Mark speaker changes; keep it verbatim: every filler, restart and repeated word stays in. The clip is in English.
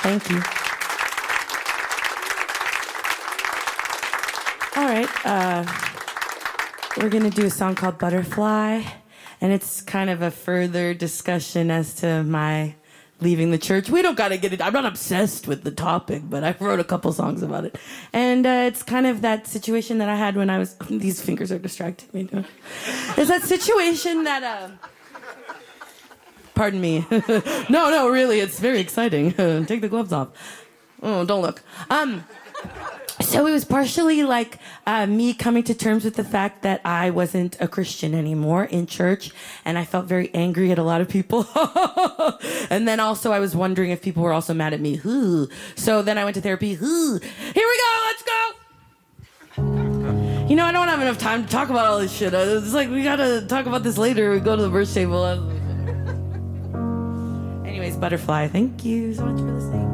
Speaker 1: Thank you. All right. Uh, we're going to do a song called Butterfly, and it's kind of a further discussion as to my leaving the church. We don't got to get it. I'm not obsessed with the topic, but I wrote a couple songs about it. And uh, it's kind of that situation that I had when I was... These fingers are distracting me. It's that situation that... Uh, pardon me. no, no, really, it's very exciting. Take the gloves off. Oh, don't look. Um... So it was partially like uh, me coming to terms with the fact that I wasn't a Christian anymore in church, and I felt very angry at a lot of people. And then also I was wondering if people were also mad at me. Ooh. So then I went to therapy. Ooh. Here we go. Let's go. You know, I don't have enough time to talk about all this shit. It's like, we got to talk about this later. We go to the verse table. Anyways, Butterfly, thank you so much for listening.